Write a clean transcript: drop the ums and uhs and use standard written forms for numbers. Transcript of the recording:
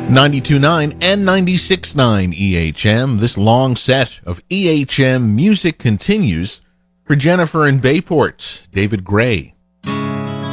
92.9 and 96.9 EHM. This long set of EHM music continues for Jennifer in Bayport, David Gray.